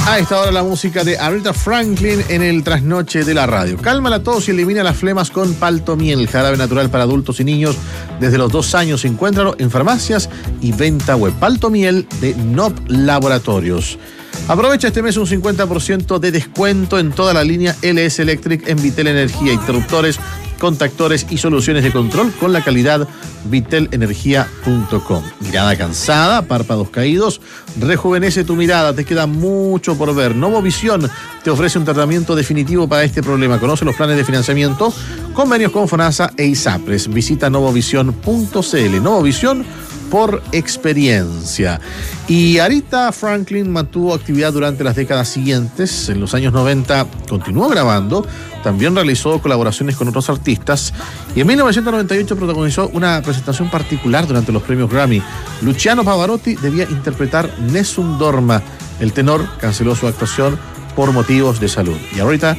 A esta hora la música de Aretha Franklin en el trasnoche de la radio. Calma la tos y elimina las flemas con Paltomiel, jarabe natural para adultos y niños desde los 2 años. Encuéntralo en farmacias y venta web. Paltomiel de Nob Laboratorios. Aprovecha este mes un 50% de descuento en toda la línea LS Electric en Vitel Energía, interruptores, contactores y soluciones de control con la calidad vitelenergia.com. Mirada cansada, párpados caídos, rejuvenece tu mirada, te queda mucho por ver. Novovisión te ofrece un tratamiento definitivo para este problema. Conoce los planes de financiamiento, convenios con FONASA e ISAPRES. Visita novovision.cl. Novovisión por experiencia. Y Aretha Franklin mantuvo actividad durante las décadas siguientes. En los años 90 continuó grabando, también realizó colaboraciones con otros artistas y en 1998 protagonizó una presentación particular durante los premios Grammy. Luciano Pavarotti debía interpretar Nessun Dorma. El tenor canceló su actuación por motivos de salud y Aretha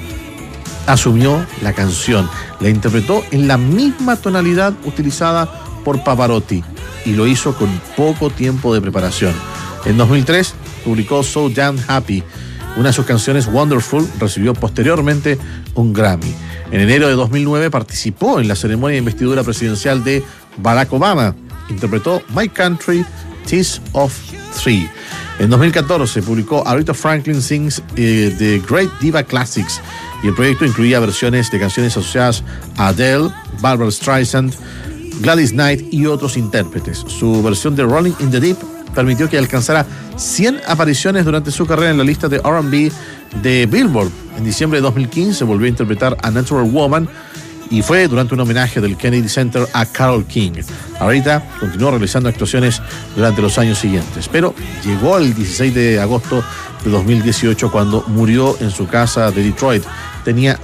asumió la canción. La interpretó en la misma tonalidad utilizada por Pavarotti y lo hizo con poco tiempo de preparación. En 2003 publicó So Damn Happy. Una de sus canciones, Wonderful, recibió posteriormente un Grammy. En enero de 2009 participó en la ceremonia de investidura presidencial de Barack Obama. Interpretó My Country, 'Tis of Three. En 2014 publicó Aretha Franklin Sings The Great Diva Classics y el proyecto incluía versiones de canciones asociadas a Adele, Barbra Streisand, Gladys Knight y otros intérpretes. Su versión de Rolling in the Deep permitió que alcanzara 100 apariciones durante su carrera en la lista de R&B de Billboard. En diciembre de 2015 volvió a interpretar A Natural Woman y fue durante un homenaje del Kennedy Center a Carole King. Aretha continuó realizando actuaciones durante los años siguientes, pero llegó el 16 de agosto de 2018 cuando murió en su casa de Detroit. Tenía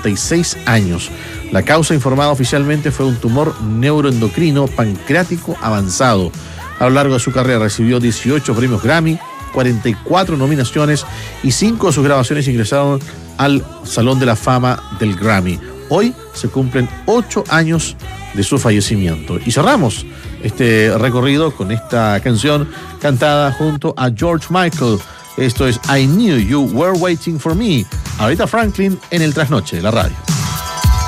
76 años. La causa informada oficialmente fue un tumor neuroendocrino pancreático avanzado. A lo largo de su carrera recibió 18 premios Grammy, 44 nominaciones y 5 de sus grabaciones ingresaron al Salón de la Fama del Grammy. Hoy se cumplen 8 años de su fallecimiento. Y cerramos este recorrido con esta canción cantada junto a George Michael. Esto es I Knew You Were Waiting For Me. Aretha Franklin en el trasnoche de la radio.